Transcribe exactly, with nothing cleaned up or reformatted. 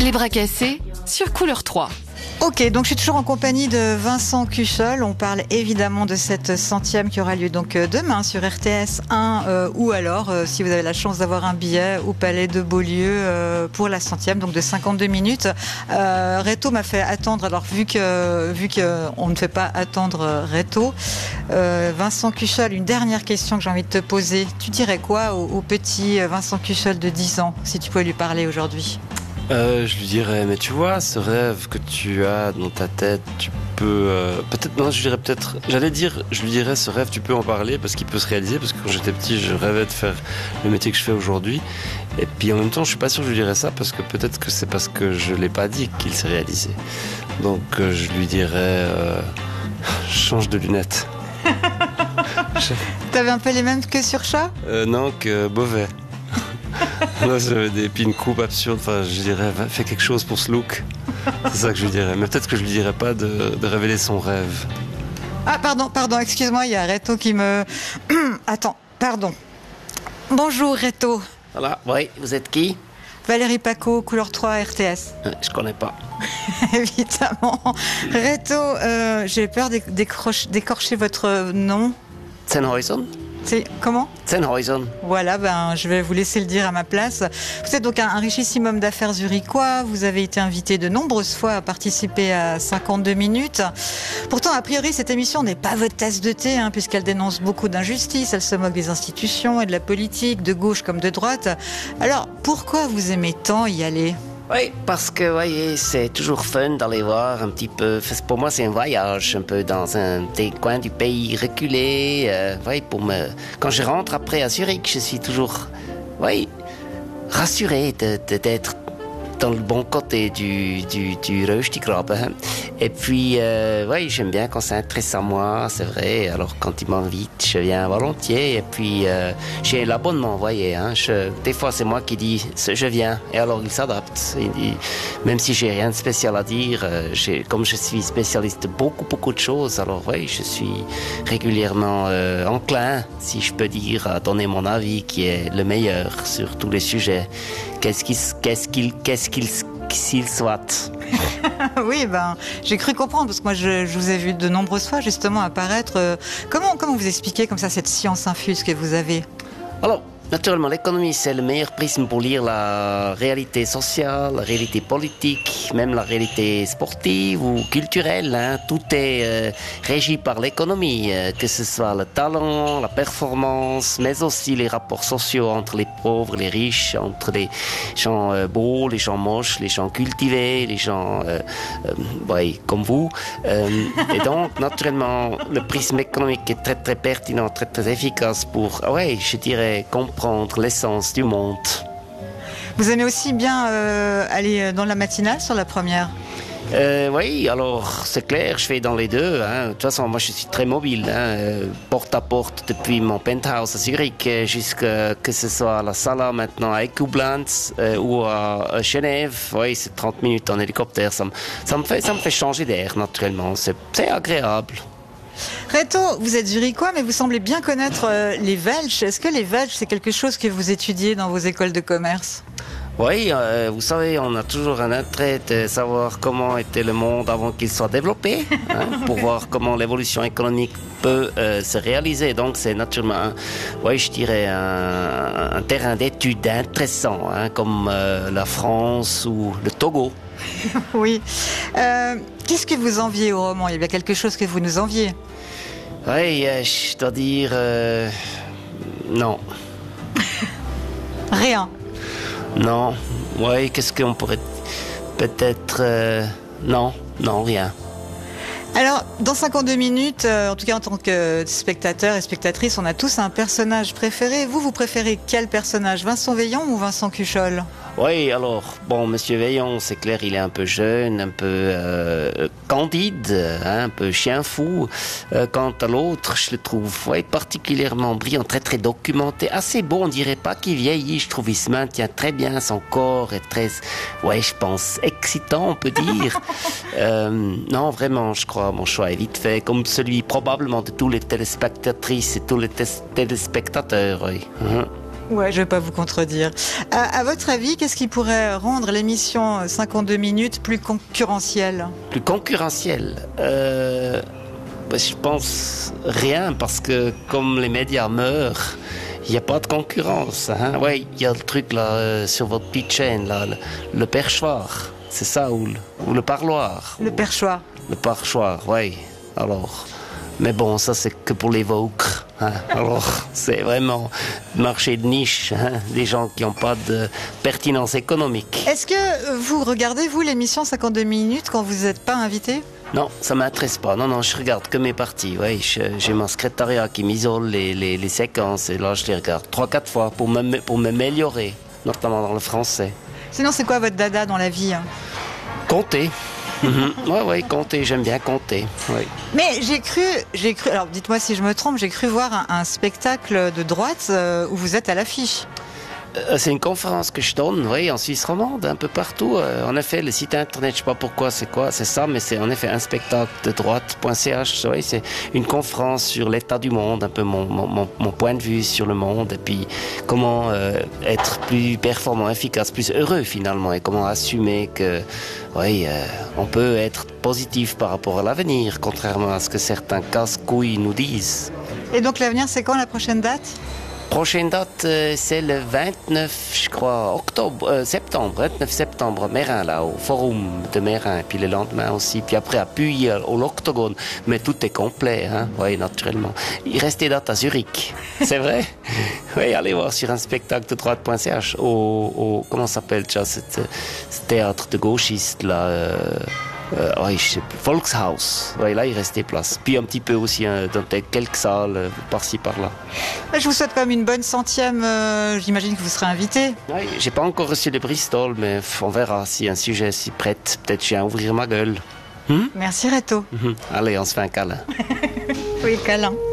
Les bras cassés sur Couleur trois. Ok, donc je suis toujours en compagnie de Vincent Cuchol. On parle évidemment de cette centième qui aura lieu donc demain sur R T S un euh, ou alors euh, si vous avez la chance d'avoir un billet au Palais de Beaulieu euh, pour la centième, donc de cinquante-deux minutes. Euh, Reto m'a fait attendre, alors vu que vu que on ne fait pas attendre Reto, euh, Vincent Cuchol, une dernière question que j'ai envie de te poser. Tu dirais quoi au, au petit Vincent Cuchol de dix ans si tu pouvais lui parler aujourd'hui? Euh, je lui dirais, mais tu vois, ce rêve que tu as dans ta tête, tu peux... Euh, peut-être, non, je dirais peut-être... J'allais dire, je lui dirais, ce rêve, tu peux en parler parce qu'il peut se réaliser, parce que quand j'étais petit, je rêvais de faire le métier que je fais aujourd'hui. Et puis en même temps, je suis pas sûr que je lui dirais ça, parce que peut-être que c'est parce que je l'ai pas dit qu'il s'est réalisé. Donc euh, je lui dirais, euh, change de lunettes. je... T'avais un peu les mêmes que sur chat euh, Non, que Beauvais. Là, j'avais des pin coupes absurdes. Enfin, je dirais, fais quelque chose pour ce look. C'est ça que je lui dirais. Mais peut-être que je lui dirais pas de, de révéler son rêve. Ah, pardon, pardon, excuse-moi, il y a Reto qui me... Attends, pardon. Bonjour, Reto. Voilà, oui, vous êtes qui? Valérie Paco, Couleur trois, R T S. Euh, je connais pas. Évidemment. Reto, euh, j'ai peur d'écorcher votre nom. Sennhuysen? C'est comment? Sennhuysen. Voilà, ben, je vais vous laisser le dire à ma place. Vous êtes donc un, un richissime homme d'affaires zurichois. Vous avez été invité de nombreuses fois à participer à cinquante-deux minutes. Pourtant, a priori, cette émission n'est pas votre tasse de thé, hein, puisqu'elle dénonce beaucoup d'injustices. Elle se moque des institutions et de la politique, de gauche comme de droite. Alors, pourquoi vous aimez tant y aller? Oui, parce que, voyez, c'est toujours fun d'aller voir un petit peu. Pour moi, c'est un voyage un peu dans un des coins du pays reculé. Euh, voyez, pour me, quand je rentre après à Zurich, je suis toujours, voyez, rassuré de, de, d'être dans le bon côté du, du, du Röstigraben. Et puis, euh, oui, j'aime bien quand c'est intéressant à moi, c'est vrai. Alors, quand il m'invite, je viens volontiers. Et puis, euh, j'ai l'abonnement, vous voyez. Hein, je, des fois, c'est moi qui dis « je viens ». Et alors, il s'adapte. Il, il, même si j'ai rien de spécial à dire, euh, j'ai, comme je suis spécialiste de beaucoup, beaucoup de choses, alors oui, je suis régulièrement euh, enclin, si je peux dire, à donner mon avis qui est le meilleur sur tous les sujets. Qu'est-ce qu'il, qu'est-ce qu'il, qu'est-ce qu'il, s'il soit. Oui, ben, j'ai cru comprendre, parce que moi, je, je vous ai vu de nombreuses fois, justement, apparaître. Euh, comment, comment vous expliquez, comme ça, cette science infuse que vous avez? Alors, naturellement, l'économie, c'est le meilleur prisme pour lire la réalité sociale, la réalité politique, même la réalité sportive ou culturelle. Hein. Tout est euh, régi par l'économie, euh, que ce soit le talent, la performance, mais aussi les rapports sociaux entre les pauvres, les riches, entre les gens euh, beaux, les gens moches, les gens cultivés, les gens euh, euh, ouais, comme vous. Euh, et donc, naturellement, le prisme économique est très, très pertinent, très, très efficace pour, ouais, je dirais, comprendre prendre l'essence du monde. Vous aimez aussi bien euh, aller dans la matinale sur la première? Euh, oui, alors c'est clair, je fais dans les deux. Hein. De toute façon, moi je suis très mobile, hein, porte à porte depuis mon penthouse à Zurich jusqu'à que ce soit à la Sala maintenant à Ekublanz euh, ou à, à Genève. Oui, c'est trente minutes en hélicoptère. Ça me, ça me, fait, ça me fait changer d'air naturellement. C'est, c'est agréable. Reto, vous êtes zurichois, mais vous semblez bien connaître euh, les Welsh. Est-ce que les Welsh, c'est quelque chose que vous étudiez dans vos écoles de commerce? Oui, euh, vous savez, on a toujours un intérêt de savoir comment était le monde avant qu'il soit développé, hein, pour voir comment l'évolution économique peut euh, se réaliser. Donc, c'est naturellement, un, oui, je dirais, un, un terrain d'étude intéressant, hein, comme euh, la France ou le Togo. Oui. Euh, qu'est-ce que vous enviez au roman? Il y a bien quelque chose que vous nous enviez. Oui, euh, je dois dire... Euh, non. Rien. Non. Oui, qu'est-ce qu'on pourrait... Peut-être... Euh, non, non, rien. Alors, dans cinquante-deux minutes, euh, en tout cas en tant que spectateur et spectatrice, on a tous un personnage préféré. Vous, vous préférez quel personnage? Vincent Veillon ou Vincent Cuchol? Oui, alors, bon, Monsieur Veillon, c'est clair, il est un peu jeune, un peu euh, candide, hein, un peu chien fou. Euh, quant à l'autre, je le trouve ouais, particulièrement brillant, très très documenté, assez beau, on dirait pas qu'il vieillit, je trouve il se maintient très bien, son corps est très, ouais, je pense, excitant, on peut dire. euh, non, vraiment, je crois, mon choix est vite fait, comme celui probablement de tous les téléspectatrices et tous les t- téléspectateurs, oui. Mmh. Ouais, je vais pas vous contredire. À, à votre avis, qu'est-ce qui pourrait rendre l'émission cinquante-deux minutes plus concurrentielle? Plus concurrentielle euh, bah, je pense rien, parce que comme les médias meurent, il n'y a pas de concurrence. Hein? Oui, il y a le truc là euh, sur votre petite chaîne, là, le, le perchoir, c'est ça, ou le, ou le parloir. Le perchoir. Le perchoir, oui. Alors, mais bon, ça c'est que pour les vôtres. Hein? Alors, c'est vraiment marché de niche, hein? Des gens qui n'ont pas de pertinence économique. Est-ce que vous regardez, vous, l'émission cinquante-deux minutes quand vous n'êtes pas invité? Non, ça m'intéresse pas. Non, non, je regarde que mes parties. Oui, j'ai mon secrétariat qui m'isole les, les, les séquences, et là je les regarde trois, quatre fois pour me, pour m'améliorer, notamment dans le français. Sinon, c'est quoi votre dada dans la vie? Compter. Mm-hmm. Oui, oui, compter, j'aime bien compter. Oui. Mais j'ai cru, j'ai cru, alors dites-moi si je me trompe, j'ai cru voir un, un spectacle de droite euh, où vous êtes à l'affiche. Euh, c'est une conférence que je donne, oui, en Suisse romande, un peu partout. Euh, en effet, le site internet, je sais pas pourquoi, c'est quoi, c'est ça, mais c'est en effet un spectacle de droite point c h. Oui, c'est une conférence sur l'état du monde, un peu mon, mon, mon point de vue sur le monde, et puis comment euh, être plus performant, efficace, plus heureux finalement, et comment assumer que, oui, euh, on peut être positif par rapport à l'avenir, contrairement à ce que certains casse-couilles nous disent. Et donc l'avenir, c'est quand la prochaine date? Prochaine date, euh, c'est le vingt-neuf, je crois, octobre, euh, septembre, vingt-neuf septembre, Mérin, là, au forum de Mérin, puis le lendemain aussi, puis après à Puy, au l'Octogone, mais tout est complet, hein, oui, naturellement. Il reste des dates à Zurich, c'est vrai? Oui, allez voir sur un spectacle de droite point c h, au, au, comment s'appelle ça, ce théâtre de gauchistes, là, euh, Euh, oui, je sais plus. Volkshaus. Oui, là, il restait place. Puis un petit peu aussi hein, dans quelques salles, euh, par-ci, par-là. Je vous souhaite quand même une bonne centième. Euh, J'imagine que vous serez invité. Oui, j'ai pas encore reçu le Bristol, mais on verra si un sujet s'y prête. Peut-être je viens ouvrir ma gueule. Hmm? Merci, Reto. Allez, on se fait un câlin. Oui, câlin.